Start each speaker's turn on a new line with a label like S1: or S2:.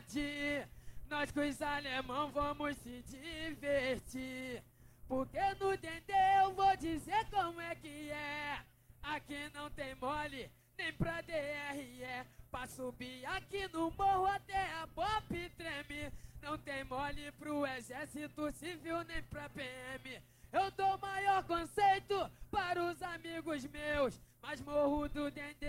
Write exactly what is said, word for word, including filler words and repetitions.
S1: tarde, nós com os alemão vamos se divertir. Porque no Dendê eu vou dizer como é que é. Aqui não tem mole, nem pra D R E. Pra subir aqui no morro até a Bop treme. Não tem mole pro exército civil nem pra P M. Eu dou maior conceito para os amigos meus, mas morro do Dendê